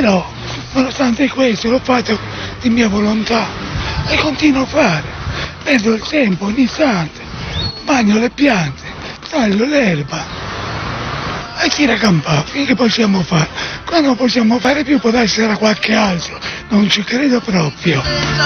Però, nonostante questo, l'ho fatto di mia volontà e continuo a fare. Perdo il tempo ogni istante, bagno le piante, taglio l'erba e tira campà, finché possiamo fare. Quando non possiamo fare più potrà essere qualche altro, non ci credo proprio.